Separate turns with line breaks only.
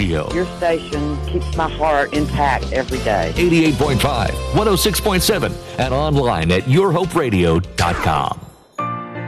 Radio.
Your station keeps my heart intact every day.
88.5, 106.7, and online at yourhoperadio.com.